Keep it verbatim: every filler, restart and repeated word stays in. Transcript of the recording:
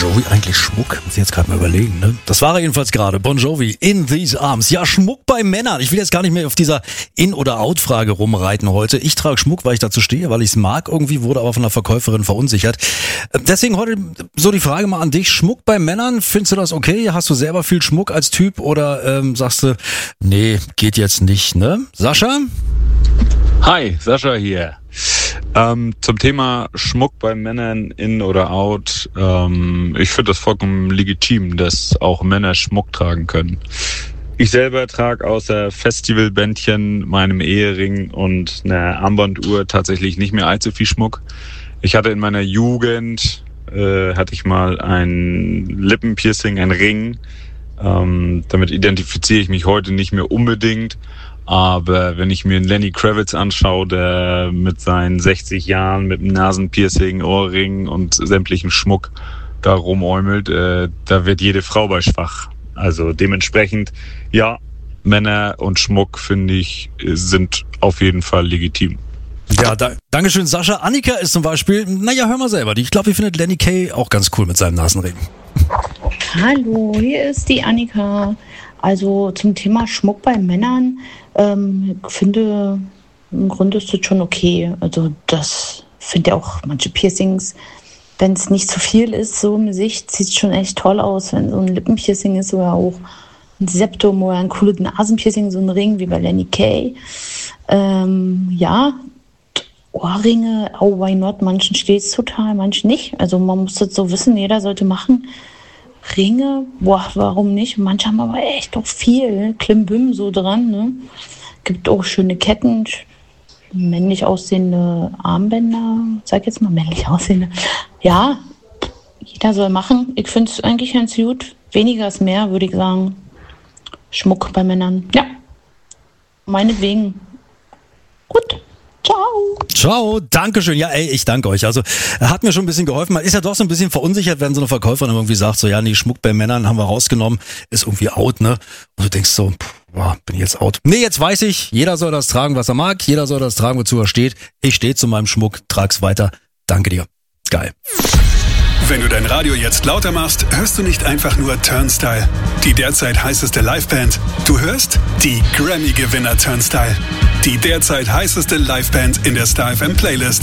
Jovi eigentlich Schmuck? Muss ich jetzt gerade mal überlegen, ne? Das war er jedenfalls gerade. Bon Jovi, In These Arms. Ja, Schmuck bei Männern. Ich will jetzt gar nicht mehr auf dieser In- oder Out-Frage rumreiten heute. Ich trage Schmuck, weil ich dazu stehe, weil ich es mag. Irgendwie wurde aber von der Verkäuferin verunsichert. Deswegen heute so die Frage mal an dich. Schmuck bei Männern, findest du das okay? Hast du selber viel Schmuck als Typ oder ähm, sagst du, nee, geht jetzt nicht, ne? Sascha? Hi, Sascha hier. Ähm, zum Thema Schmuck bei Männern in oder out. Ähm, ich finde das vollkommen legitim, dass auch Männer Schmuck tragen können. Ich selber trage außer Festivalbändchen, meinem Ehering und einer Armbanduhr tatsächlich nicht mehr allzu viel Schmuck. Ich hatte in meiner Jugend, äh, hatte ich mal ein Lippenpiercing, ein Ring. Ähm, damit identifiziere ich mich heute nicht mehr unbedingt. Aber wenn ich mir einen Lenny Kravitz anschaue, der mit seinen sechzig Jahren mit einem Nasenpiercing, Ohrring und sämtlichen Schmuck da rumäumelt, äh, da wird jede Frau bei schwach. Also dementsprechend, ja, Männer und Schmuck, finde ich, sind auf jeden Fall legitim. Ja, da, Dankeschön, Sascha. Annika ist zum Beispiel, naja, hör mal selber, ich glaube, die findet Lenny Kay auch ganz cool mit seinem Nasenring. Hallo, hier ist die Annika. Also zum Thema Schmuck bei Männern, ähm, ich finde, im Grunde ist das schon okay. Also das finde ich auch manche Piercings, wenn es nicht zu viel ist, so im Gesicht, sieht es schon echt toll aus. Wenn so ein Lippenpiercing ist oder auch ein Septum oder ein cooles Nasenpiercing, so ein Ring wie bei Lenny Kay. Ähm, ja, Ohrringe, oh why not, manchen steht es total, manchen nicht. Also man muss das so wissen, jeder sollte machen. Ringe, boah, warum nicht? Manche haben aber echt auch viel Klimbim so dran, ne? Gibt auch schöne Ketten, männlich aussehende Armbänder, sag jetzt mal männlich aussehende. Ja, jeder soll machen. Ich finde es eigentlich ganz gut. Weniger ist mehr, würde ich sagen. Schmuck bei Männern. Ja, meinetwegen. Gut. Ciao. Ciao, Dankeschön. Ja, ey, ich danke euch. Also, hat mir schon ein bisschen geholfen. Man ist ja doch so ein bisschen verunsichert, wenn so eine Verkäuferin irgendwie sagt, so, ja, nee, Schmuck bei Männern haben wir rausgenommen, ist irgendwie out, ne? Und du denkst so, pff, boah, bin ich jetzt out? Nee, jetzt weiß ich, jeder soll das tragen, was er mag. Jeder soll das tragen, wozu er steht. Ich stehe zu meinem Schmuck, trag's weiter. Danke dir. Geil. Wenn du dein Radio jetzt lauter machst, hörst du nicht einfach nur Turnstile, die derzeit heißeste Liveband. Du hörst die Grammy-Gewinner Turnstile, die derzeit heißeste Liveband in der Star F M Playlist.